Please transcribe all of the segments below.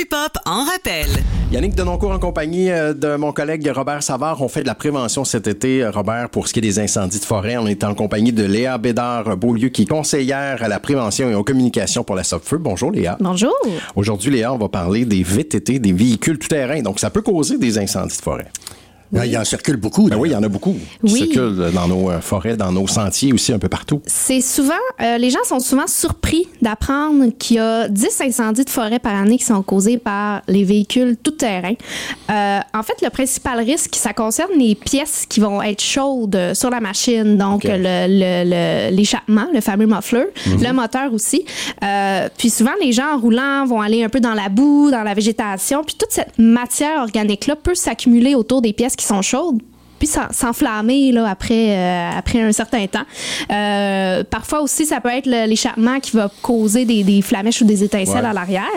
hip-hop en rappel. Yannick Denoncourt en compagnie de mon collègue Robert Savard. On fait de la prévention cet été, Robert, pour ce qui est des incendies de forêt. On est en compagnie de Léa Bédard-Beaulieu, qui est conseillère à la prévention et aux communications pour la Sopfeu. Bonjour, Léa. Bonjour. Aujourd'hui, Léa, on va parler des VTT, des véhicules tout-terrain. Donc, ça peut causer des incendies de forêt. Oui. Il en circule beaucoup. Ben oui, il y en a beaucoup. Oui. Qui circulent dans nos forêts, dans nos sentiers aussi, un peu partout. C'est souvent, les gens sont souvent surpris d'apprendre qu'il y a 10 incendies de forêt par année qui sont causés par les véhicules tout-terrain. En fait, le principal risque, ça concerne les pièces qui vont être chaudes sur la machine. Donc, l'échappement, le fameux muffler, le moteur aussi. Puis souvent, les gens en roulant vont aller un peu dans la boue, dans la végétation. Puis toute cette matière organique-là peut s'accumuler autour des pièces qui sont chaudes, puis s'enflammer là, après un certain temps. Parfois aussi, ça peut être l'échappement qui va causer des flamèches ou des étincelles à l'arrière.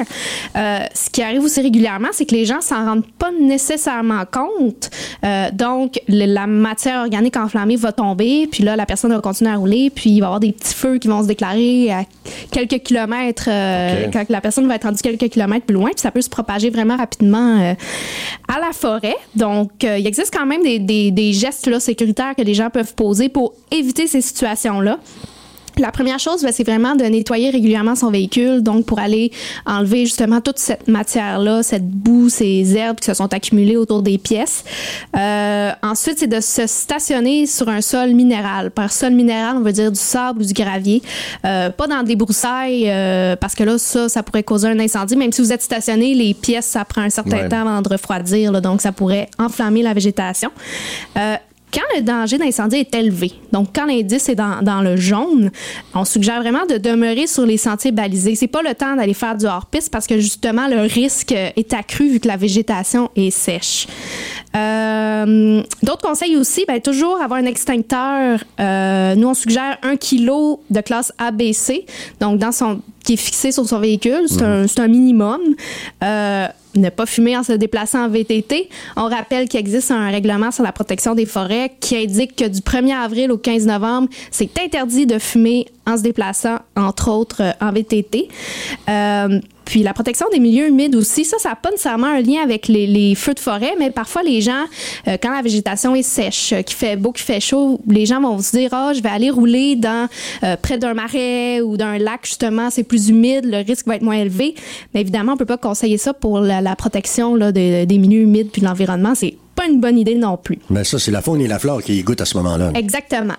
Ce qui arrive aussi régulièrement, c'est que les gens s'en rendent pas nécessairement compte. Donc, la matière organique enflammée va tomber, puis là, la personne va continuer à rouler, puis il va y avoir des petits feux qui vont se déclarer à quelques kilomètres, quand la personne va être rendue quelques kilomètres plus loin, puis ça peut se propager vraiment rapidement à la forêt. Donc, il existe quand même des gestes là, sécuritaires que les gens peuvent poser pour éviter ces situations-là. La première chose, c'est vraiment de nettoyer régulièrement son véhicule, donc pour aller enlever justement toute cette matière-là, cette boue, ces herbes qui se sont accumulées autour des pièces. Ensuite, c'est de se stationner sur un sol minéral. Par sol minéral, on veut dire du sable ou du gravier. Pas dans des broussailles, parce que là, ça pourrait causer un incendie. Même si vous êtes stationné, les pièces, ça prend un certain temps avant de refroidir, là, donc ça pourrait enflammer la végétation. Quand le danger d'incendie est élevé, donc quand l'indice est dans le jaune, on suggère vraiment de demeurer sur les sentiers balisés. C'est pas le temps d'aller faire du hors-piste parce que justement le risque est accru vu que la végétation est sèche. D'autres conseils aussi, toujours avoir un extincteur. Nous, on suggère 1 kilo de classe ABC, donc qui est fixé sur son véhicule. C'est un minimum. Ne pas fumer en se déplaçant en VTT. On rappelle qu'il existe un règlement sur la protection des forêts qui indique que du 1er avril au 15 novembre, c'est interdit de fumer en se déplaçant, entre autres, en VTT. Puis la protection des milieux humides aussi, ça n'a pas nécessairement un lien avec les feux de forêt, mais parfois les gens, quand la végétation est sèche, qu'il fait beau, qu'il fait chaud, les gens vont se dire « Ah, je vais aller rouler près d'un marais ou d'un lac, justement, c'est plus humide, le risque va être moins élevé. » Mais évidemment, on ne peut pas conseiller ça pour la protection là, des milieux humides puis de l'environnement. C'est pas une bonne idée non plus. Mais ça, c'est la faune et la flore qui y goûtent à ce moment-là. Exactement.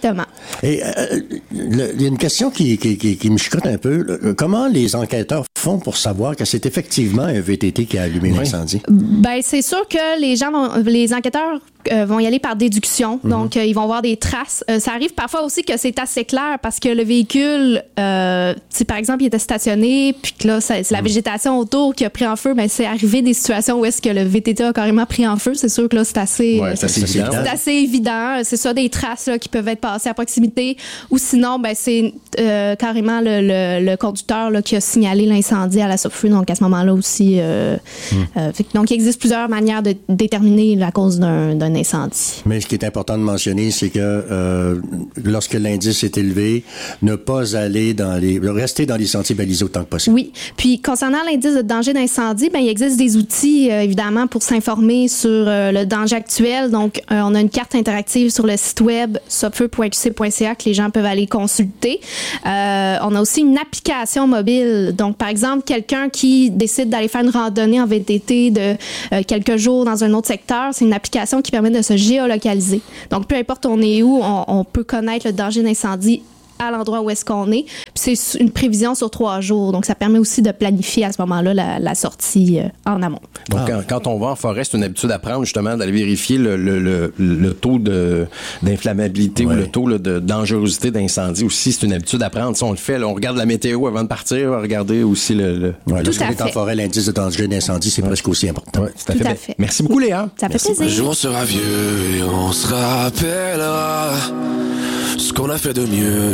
Et il y a une question qui me chicote un peu. Comment les enquêteurs font pour savoir que c'est effectivement un VTT qui a allumé l'incendie? C'est sûr que les enquêteurs vont y aller par déduction. Donc, ils vont voir des traces. Ça arrive parfois aussi que c'est assez clair parce que le véhicule, si par exemple, il était stationné, puis que là, c'est la végétation autour qui a pris en feu, c'est arrivé des situations où est-ce que le VTT a carrément pris en feu. C'est sûr que là, c'est assez évident. C'est ça, des traces là, qui peuvent être passées à proximité. Ou sinon, c'est carrément le conducteur là, qui a signalé l'incendie à la Sopfeu. Donc, à ce moment-là aussi. Donc, il existe plusieurs manières de déterminer la cause d'un incendie. Mais ce qui est important de mentionner, c'est que lorsque l'indice est élevé, ne pas aller rester dans les sentiers balisés autant que possible. Oui. Puis, concernant l'indice de danger d'incendie, il existe des outils, évidemment, pour s'informer sur le danger actuel. Donc, on a une carte interactive sur le site web sopfeu.qc.ca que les gens peuvent aller consulter. On a aussi une application mobile. Donc, par exemple, quelqu'un qui décide d'aller faire une randonnée en VTT de quelques jours dans un autre secteur, c'est une application qui permet de se géolocaliser. Donc, peu importe on est où, on peut connaître le danger d'incendie à l'endroit où est-ce qu'on est. Puis c'est une prévision sur 3 jours. Donc, ça permet aussi de planifier à ce moment-là la sortie en amont. Donc, quand on va en forêt, c'est une habitude à prendre, justement, d'aller vérifier le taux d'inflammabilité ou le taux de dangerosité d'incendie aussi. C'est une habitude à prendre. Si on le fait, là, on regarde la météo avant de partir, on va regarder aussi lorsqu'on est en forêt, l'indice de danger d'incendie, c'est presque aussi important. Oui, tout à fait. Merci beaucoup, Léa. Ça fait plaisir. Un jour on sera vieux et on se rappellera ce qu'on a fait de mieux.